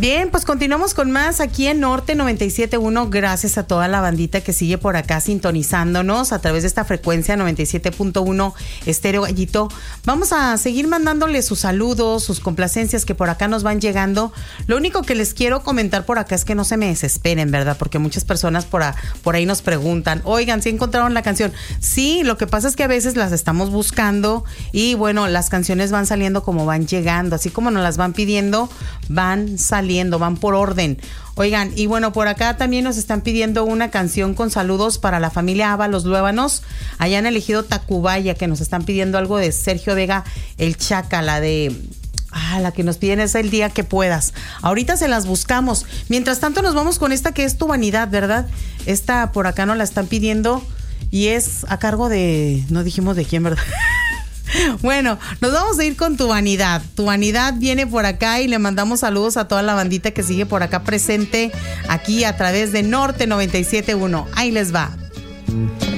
Bien, pues continuamos con más aquí en Norte 97.1. Gracias a toda la bandita que sigue por acá sintonizándonos a través de esta frecuencia 97.1 Estéreo Gallito. Vamos a seguir mandándole sus saludos, sus complacencias que por acá nos van llegando. Lo único que les quiero comentar por acá es que no se me desesperen, ¿verdad? Porque muchas personas por ahí nos preguntan, oigan, ¿sí encontraron la canción? Sí, lo que pasa es que a veces las estamos buscando y bueno, las canciones van saliendo como van llegando, así como nos las van pidiendo, van saliendo, van por orden. Oigan, y bueno, por acá también nos están pidiendo una canción con saludos para la familia Ábalos Luébanos, allá han elegido Tacubaya, que nos están pidiendo algo de Sergio Vega, el Chaca, la que nos piden es El Día que Puedas. Ahorita se las buscamos. Mientras tanto nos vamos con esta que es Tu Vanidad, ¿verdad? Esta por acá nos la están pidiendo y es a cargo de... No dijimos de quién, ¿verdad? Bueno, nos vamos a ir con Tu Vanidad. Tu Vanidad viene por acá y le mandamos saludos a toda la bandita que sigue por acá presente aquí a través de Norte 97.1. Ahí les va.